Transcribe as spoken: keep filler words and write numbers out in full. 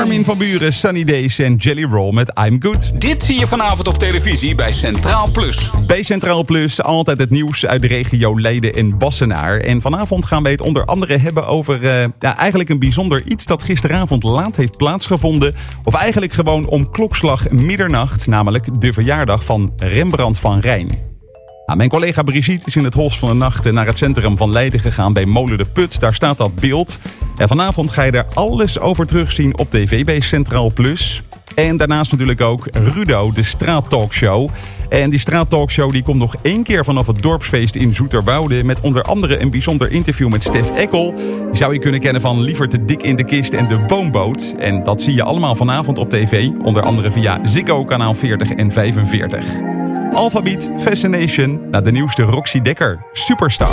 Armin van Buuren, Sunny Days en Jelly Roll met I'm Good. Dit zie je vanavond op televisie bij Centraal Plus. Bij Centraal Plus altijd het nieuws uit de regio Leiden en Wassenaar. En vanavond gaan we het onder andere hebben over uh, ja, eigenlijk een bijzonder iets dat gisteravond laat heeft plaatsgevonden. Of eigenlijk gewoon om klokslag middernacht, namelijk de verjaardag van Rembrandt van Rijn. Nou, mijn collega Brigitte is in het holst van de nacht naar het centrum van Leiden gegaan bij Molen de Put. Daar staat dat beeld. En vanavond ga je daar alles over terugzien op tv bij Centraal Plus. En daarnaast natuurlijk ook Rudo, de straattalkshow. En die straattalkshow die komt nog één keer vanaf het dorpsfeest in Zoeterwoude. Met onder andere een bijzonder interview met Stef Ekkel. Die zou je kunnen kennen van Liever te dik in de kist en de woonboot. En dat zie je allemaal vanavond op tv. Onder andere via Ziggo kanaal veertig en vijfenveertig. Alphabet, Fascination, naar de nieuwste Roxy Dekker, Superstar.